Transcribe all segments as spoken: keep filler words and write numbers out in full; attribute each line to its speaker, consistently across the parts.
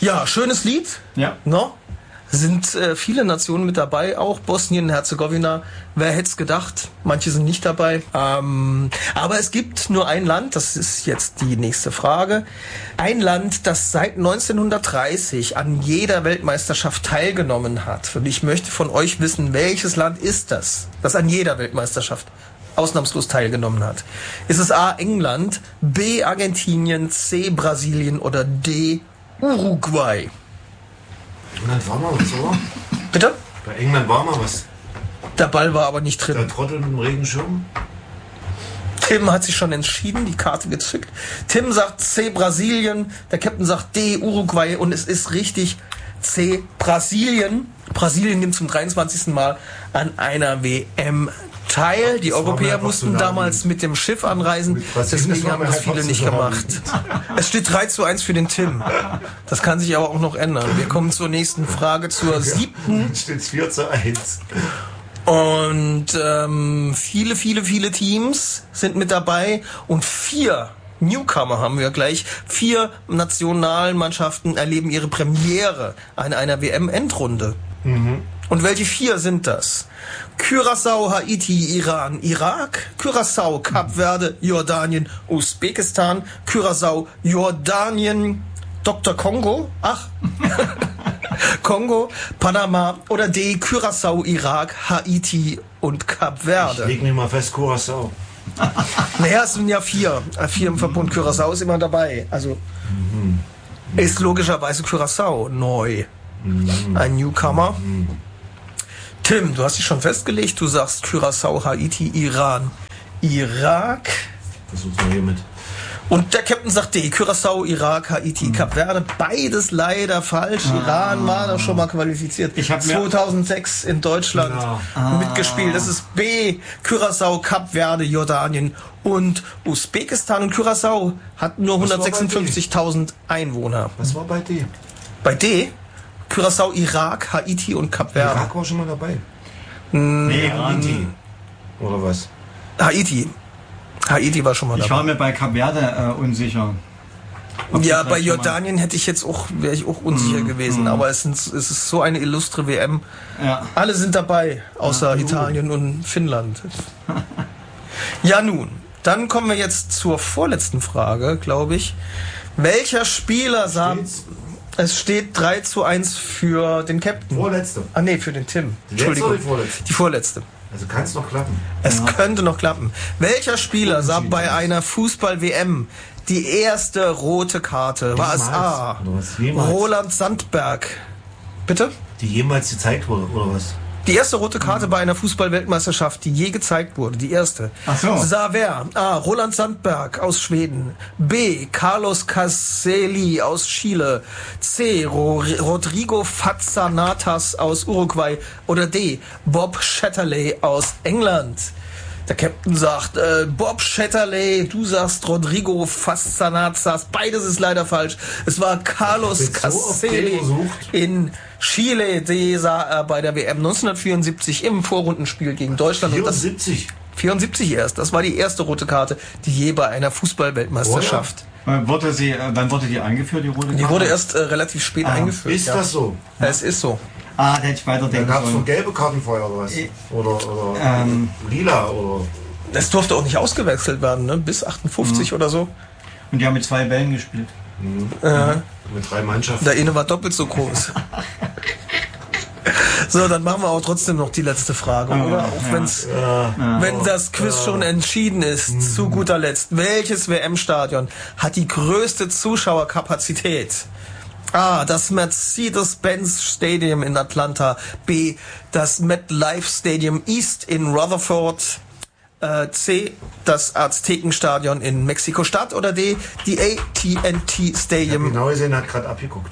Speaker 1: Ja, schönes Lied.
Speaker 2: Ja.
Speaker 1: No? Sind äh, viele Nationen mit dabei, auch Bosnien, Herzegowina. Wer hätte es gedacht? Manche sind nicht dabei. Ähm, aber es gibt nur ein Land, das ist jetzt die nächste Frage. Ein Land, das seit neunzehnhundertdreißig an jeder Weltmeisterschaft teilgenommen hat. Und ich möchte von euch wissen, welches Land ist das, das an jeder Weltmeisterschaft ausnahmslos teilgenommen hat. Ist es A. England, B. Argentinien, C. Brasilien oder D. Uruguay?
Speaker 3: England war mal was, oder?
Speaker 1: Bitte?
Speaker 3: Bei England war mal was.
Speaker 1: Der Ball war aber nicht drin.
Speaker 3: Der Trottel mit dem Regenschirm.
Speaker 1: Tim hat sich schon entschieden, die Karte gezückt. Tim sagt C. Brasilien, der Captain sagt D. Uruguay und es ist richtig C. Brasilien. Brasilien nimmt zum dreiundzwanzigsten Mal an einer W M teil. Die Europäer mussten damals mit dem Schiff anreisen, deswegen haben das viele nicht gemacht. Es steht drei zu eins für den Tim. Das kann sich aber auch noch ändern. Wir kommen zur nächsten Frage, zur siebten.
Speaker 3: Steht vier zu eins.
Speaker 1: Und ähm, viele, viele, viele Teams sind mit dabei und vier Newcomer haben wir gleich. Vier Nationalmannschaften erleben ihre Premiere an einer W M-Endrunde.
Speaker 3: Mhm.
Speaker 1: Und welche vier sind das? Curaçao, Haiti, Iran, Irak, Curaçao, Kap Verde, Jordanien, Usbekistan, Curaçao, Jordanien, Doktor Kongo, ach, Kongo, Panama oder D, Curaçao, Irak, Haiti und Kap Verde.
Speaker 3: Ich leg mich mal fest, Curaçao.
Speaker 1: Naja, es sind ja vier. Vier im Verbund. Curaçao ist immer dabei. Also
Speaker 3: Mhm.
Speaker 1: ist logischerweise Curaçao neu.
Speaker 3: Mhm.
Speaker 1: Ein Newcomer.
Speaker 3: Mhm.
Speaker 1: Tim, du hast dich schon festgelegt. Du sagst Curaçao, Haiti, Iran, Irak.
Speaker 3: Versuch's mal hier mit.
Speaker 1: Und der Captain sagt D. Curaçao, Irak, Haiti, mhm. Kap Verde. Beides leider falsch. Ah. Iran war da schon mal qualifiziert.
Speaker 2: Ich hab
Speaker 1: zweitausendsechs in Deutschland
Speaker 3: ja.
Speaker 1: mitgespielt. Das ist B. Curaçao, Kap Verde, Jordanien und Usbekistan. Und Curaçao hat nur hundertsechsundfünfzigtausend Einwohner.
Speaker 3: Was war bei D?
Speaker 1: Bei D? Curaçao, Irak, Haiti und Kap Verde.
Speaker 3: Irak war schon mal dabei.
Speaker 2: Nee,
Speaker 3: Haiti. Oder was?
Speaker 1: Haiti. Haiti war schon mal dabei.
Speaker 2: Ich war mir bei Kap Verde äh, unsicher. Ob
Speaker 1: ja, bei Jordanien hätte ich jetzt auch, wäre ich auch unsicher
Speaker 2: mm,
Speaker 1: gewesen.
Speaker 2: Mm.
Speaker 1: Aber es, sind, es ist so eine illustre W M.
Speaker 2: Ja.
Speaker 1: Alle sind dabei, außer
Speaker 2: ja,
Speaker 1: Italien und Finnland. Ja nun, dann kommen wir jetzt zur vorletzten Frage, glaube ich. Welcher Spieler sah...
Speaker 3: Steht's?
Speaker 1: Es steht drei zu eins für den Captain.
Speaker 3: Vorletzte.
Speaker 1: Ah nee, für den Tim.
Speaker 3: Die letzte oder die vorletzte?
Speaker 1: Die vorletzte.
Speaker 3: Also kann es noch klappen.
Speaker 1: Es
Speaker 2: Ja.
Speaker 1: könnte noch klappen. Welcher Spieler sah bei einer Fußball-W M die erste rote Karte? War es A.
Speaker 3: Oder was? Jemals?
Speaker 1: Roland Sandberg. Bitte?
Speaker 3: Die jemals gezeigt wurde, oder was?
Speaker 1: Die erste rote Karte bei einer Fußball-Weltmeisterschaft, die je gezeigt wurde, die erste.
Speaker 2: Ach so.
Speaker 1: Sah wer? A. Roland Sandberg aus Schweden. B. Carlos Caselli aus Chile. C. Ro Rodrigo Fazzanatas aus Uruguay. Oder D. Bob Shatterley aus England. Der Captain sagt, äh, Bob Shatterley, du sagst Rodrigo Fazzanatas. Beides ist leider falsch. Es war Carlos
Speaker 3: Ich bin so oft
Speaker 1: Caselli
Speaker 3: gesucht.
Speaker 1: in Chile. Die sah er bei der W M neunzehnhundertvierundsiebzig im Vorrundenspiel gegen Deutschland.
Speaker 3: vierundsiebzig.
Speaker 1: Und das vierundsiebzig erst. Das war die erste rote Karte, die je bei einer Fußball-Weltmeisterschaft.
Speaker 2: Äh, Wurde sie, äh, wann wurde die eingeführt, die rote Karte?
Speaker 1: Die wurde erst äh, relativ spät
Speaker 2: Ah,
Speaker 1: eingeführt.
Speaker 3: Ist
Speaker 1: ja.
Speaker 3: das so?
Speaker 1: Ja, es ist so.
Speaker 2: Ah, da hätte ich
Speaker 3: Da
Speaker 2: weiterdenken
Speaker 3: gab es schon
Speaker 2: sollen.
Speaker 3: gelbe Karten vorher oder was?
Speaker 2: Ich-
Speaker 3: Oder, oder
Speaker 2: Ähm.
Speaker 3: lila oder...
Speaker 1: Es durfte auch nicht ausgewechselt werden, ne? Bis achtundfünfzig oder so.
Speaker 2: Und die haben mit zwei Bällen gespielt.
Speaker 3: Mhm.
Speaker 1: Äh,
Speaker 3: Mit drei Mannschaften.
Speaker 1: der eine war doppelt so groß. So, dann machen wir auch trotzdem noch die letzte Frage,
Speaker 2: Oh,
Speaker 1: oder? Auch
Speaker 2: ja.
Speaker 1: wenn's,
Speaker 3: Ja.
Speaker 1: wenn das Quiz schon entschieden ist, zu guter Letzt. Welches W M-Stadion hat die größte Zuschauerkapazität? A. Das Mercedes-Benz Stadium in Atlanta. B. Das MetLife Stadium East in Rutherford. Äh, C. Das Aztekenstadion in Mexiko-Stadt. Oder D. Die A T and T Stadium
Speaker 3: Genau gesehen, hat gerade abgeguckt.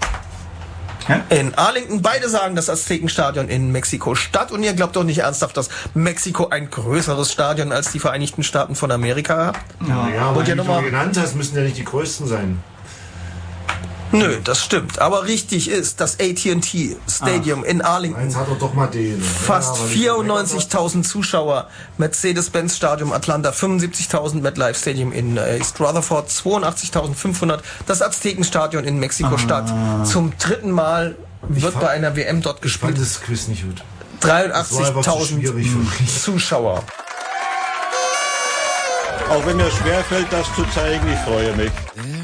Speaker 1: in Arlington. Beide sagen das Aztekenstadion in Mexiko-Stadt. Und ihr glaubt doch nicht ernsthaft, dass Mexiko ein größeres Stadion als die Vereinigten Staaten von Amerika hat?
Speaker 3: Ja, aber
Speaker 1: Und
Speaker 3: die,
Speaker 1: ja
Speaker 3: die
Speaker 1: noch mal-
Speaker 3: du genannt hast, müssen ja nicht die größten sein.
Speaker 1: Nö, das stimmt. Aber richtig ist, das A T and T Stadium Ach. in Arlington.
Speaker 3: Eins hat er doch mal den.
Speaker 1: Fast ja, vierundneunzigtausend Zuschauer. Mercedes-Benz Stadium Atlanta fünfundsiebzigtausend. MetLife Stadium in äh, East Rutherford zweiundachtzigtausendfünfhundert. Das Aztekenstadion in Mexiko-Stadt. Ah. Zum dritten Mal wird bei einer W M dort gespielt.
Speaker 3: Ich fand das Quiz nicht gut.
Speaker 1: dreiundachtzigtausend Zuschauer.
Speaker 4: Auch wenn mir schwerfällt, das zu zeigen, ich freue mich.